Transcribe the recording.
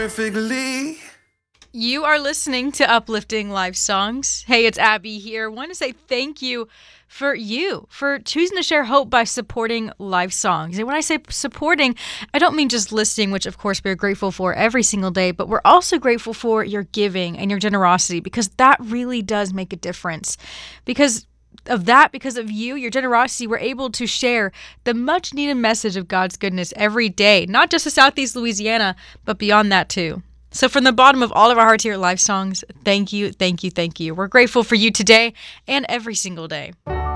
perfectly. You are listening to Uplifting Life Songs. Hey, it's Abby here. I want to say thank you for choosing to share hope by supporting Life Songs. And when I say supporting, I don't mean just listening, which of course we're grateful for every single day, but we're also grateful for your giving and your generosity, because that really does make a difference. Because of you, your generosity, we're able to share the much needed message of God's goodness every day, not just to Southeast Louisiana, but beyond that too. So from the bottom of all of our hearts here at Life Songs, thank you, thank you, thank you. We're grateful for you today and every single day.